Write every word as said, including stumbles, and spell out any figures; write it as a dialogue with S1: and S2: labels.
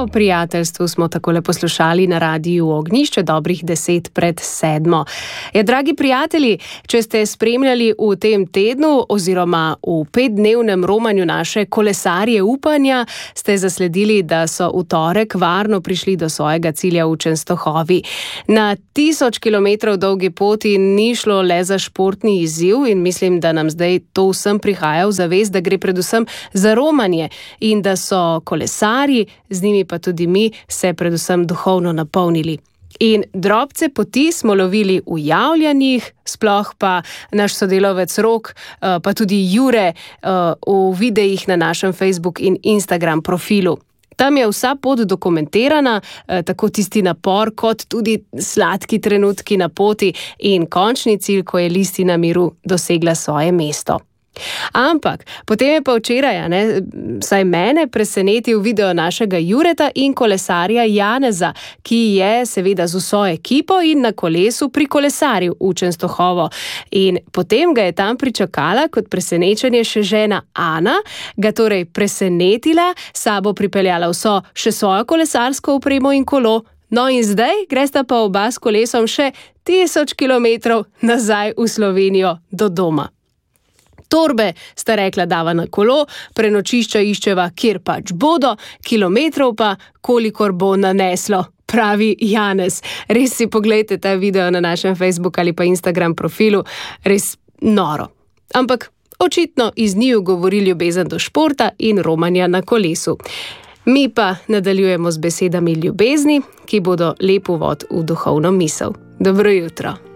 S1: O prijateljstvu smo takole poslušali na Radiu Ognjišče dobrih deset pred sedmo. Ja, dragi prijatelji, če ste spremljali v tem tednu oziroma v petdnevnem romanju naše kolesarje upanja, ste zasledili, da so v torek varno prišli do svojega cilja v Čenstohovi. Na tisoč kilometrov dolgi poti ni šlo le za športni izziv in mislim, da nam zdaj to vsem prihaja v zavest, da gre predvsem za romanje in da so kolesarji, z njimi pa tudi mi, se predvsem duhovno napolnili. In drobce poti smo lovili v javljanjih, sploh pa naš sodelavec Rok, pa tudi Jure v videih na našem Facebook in Instagram profilu. Tam je vsa pot dokumentirana, tako tisti napor, kot tudi sladki trenutki na poti in končni cilj, ko je listina miru dosegla svoje mesto. Ampak, potem je pa včeraj, ne, saj mene presenetil video našega Jureta in kolesarja Janeza, ki je seveda z vso ekipo in na kolesu prikolesaril v Čenstohovo. In potem ga je tam pričakala kot presenečenje še žena Ana, ga torej presenetila, sabo pripeljala vso še svojo kolesarsko opremo in kolo, no in zdaj gresta pa oba s kolesom še tisoč kilometrov nazaj v Slovenijo do doma. Torbe, sta rekla, dava na kolo, prenočišča iščeva, kjer pač bodo, kilometrov pa, kolikor bo naneslo, pravi Janez. Res si poglejte ta video na našem Facebook ali pa Instagram profilu, res noro. Ampak očitno iz njiju govori ljubezen do športa in romanja na kolesu. Mi pa nadaljujemo z besedami ljubezni, ki bodo lep uvod v duhovno misel. Dobro jutro.